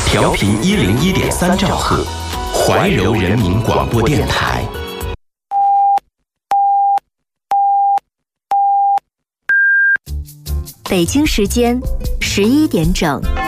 调频101.3兆赫，怀柔人民广播电台。 北京时间11点整。